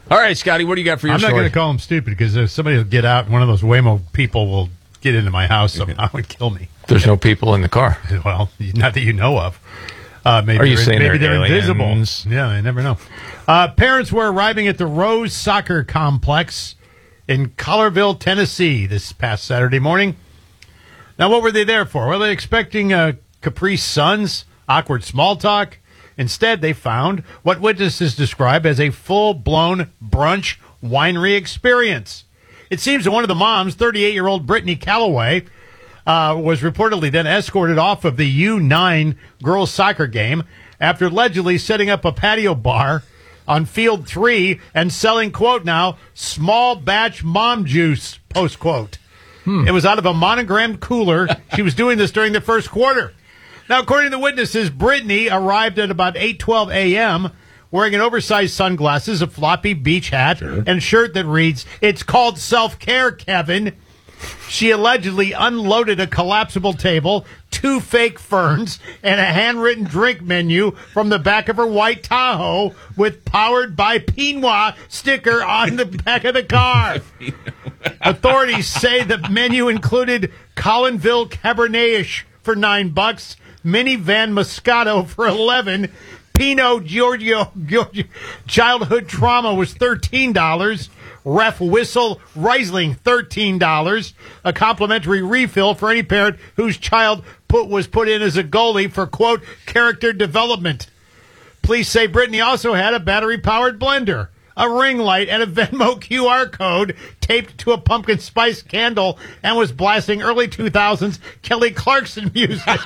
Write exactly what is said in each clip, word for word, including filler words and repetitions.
All right, Scotty, what do you got for your I'm not story? going to call him stupid because if somebody will get out and one of those Waymo people will get into my house somehow and kill me. There's no people in the car. Well, not that you know of. Uh, maybe Are you they're, saying maybe they're they're invisible? aliens? Yeah, I never know. Uh, parents were arriving at the Rose Soccer Complex in Collierville, Tennessee this past Saturday morning. Now, what were they there for? Were they expecting uh, Capri Suns, awkward small talk? Instead, they found what witnesses describe as a full-blown brunch winery experience. It seems that one of the moms, thirty-eight-year-old Brittany Calloway, uh, was reportedly then escorted off of the U nine girls soccer game after allegedly setting up a patio bar on field three and selling, quote now, small batch mom juice, post quote. Hmm. It was out of a monogrammed cooler. She was doing this during the first quarter. Now, according to the witnesses, Brittany arrived at about eight twelve a.m. wearing an oversized sunglasses, a floppy beach hat, sure. and a shirt that reads, "It's called self-care, Kevin." She allegedly unloaded a collapsible table, two fake ferns, and a handwritten drink menu from the back of her white Tahoe with "Powered by Pinot" sticker on the back of the car. Authorities say the menu included Collinville Cabernet for nine bucks, minivan Moscato for eleven, Pinot Giorgio, Giorgio childhood trauma was thirteen dollars. Ref Whistle Riesling, thirteen dollars. A complimentary refill for any parent whose child put was put in as a goalie for, quote, character development. Police say Brittany also had a battery-powered blender, a ring light, and a Venmo Q R code taped to a pumpkin spice candle and was blasting early two thousands Kelly Clarkson music.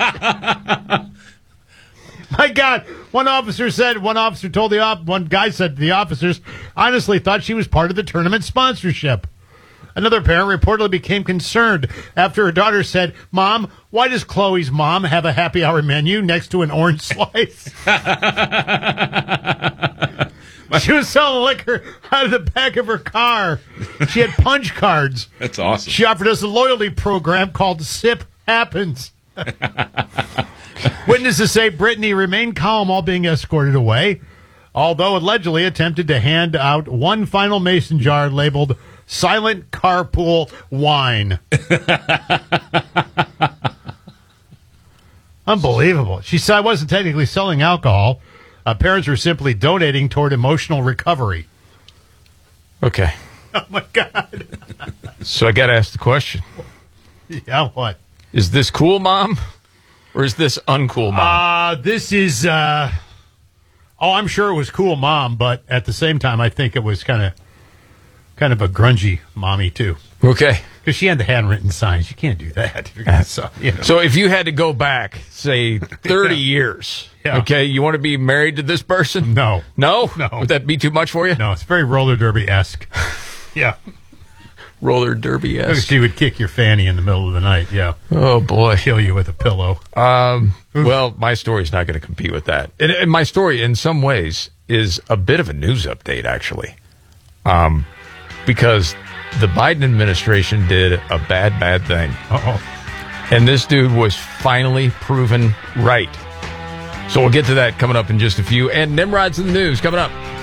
My God, one officer said, one officer told the op, one guy said to the officers, honestly thought she was part of the tournament sponsorship. Another parent reportedly became concerned after her daughter said, "Mom, why does Chloe's mom have a happy hour menu next to an orange slice?" She was selling liquor out of the back of her car. She had punch cards. That's awesome. She offered us a loyalty program called Sip Happens. Witnesses say Brittany remained calm while being escorted away, although allegedly attempted to hand out one final mason jar labeled Silent Carpool Wine. Unbelievable. She said I wasn't technically selling alcohol. Uh, parents were simply donating toward emotional recovery. Okay. Oh, my God. So I got to ask the question. Yeah, what? Is this cool, Mom? Or is this uncool, Mom? Uh, this is, uh, oh, I'm sure it was cool, Mom, but at the same time, I think it was kind of kind of a grungy mommy, too. Okay. Because she had the handwritten signs. You can't do that. If you're gonna, so, you know. So if you had to go back, say, thirty yeah. years, yeah. okay, you want to be married to this person? No. No? No. Would that be too much for you? No, it's very roller derby-esque. Yeah. Roller derby-esque. She would kick your fanny in the middle of the night, yeah. Oh, boy. Kill you with a pillow. Um, well, my story's not going to compete with that. And, and my story, in some ways, is a bit of a news update, actually. Um, because the Biden administration did a bad, bad thing. Uh-oh. And this dude was finally proven right. So we'll get to that coming up in just a few. And Nimrod's in the news coming up.